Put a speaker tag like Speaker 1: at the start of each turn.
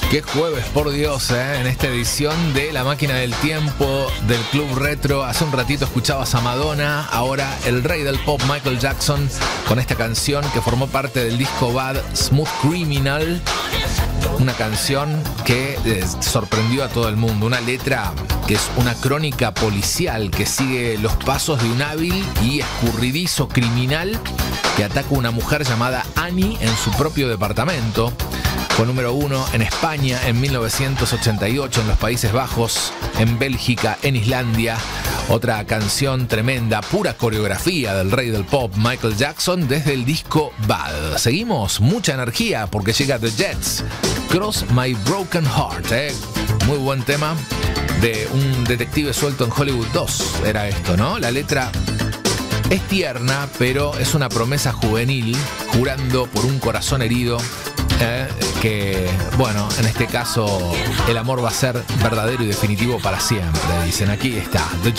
Speaker 1: Qué jueves, por Dios, en esta edición de La Máquina del Tiempo del Club Retro. Hace un ratito escuchabas a Madonna, ahora el rey del pop Michael Jackson con esta canción que formó parte del disco Bad, Smooth Criminal. Una canción que sorprendió a todo el mundo. Una letra que es una crónica policial que sigue los pasos de un hábil y escurridizo criminal que ataca a una mujer llamada Annie en su propio departamento. Fue número 1 en España en 1988, en los Países Bajos, en Bélgica, en Islandia. Otra canción tremenda, pura coreografía del rey del pop Michael Jackson desde el disco Bad. Seguimos, mucha energía porque llega The Jets, Cross My Broken Heart. Muy buen tema de un detective suelto en Hollywood 2, era esto, ¿no? La letra es tierna, pero es una promesa juvenil, jurando por un corazón herido. Que, bueno, en este caso el amor va a ser verdadero y definitivo para siempre. Dicen, aquí está The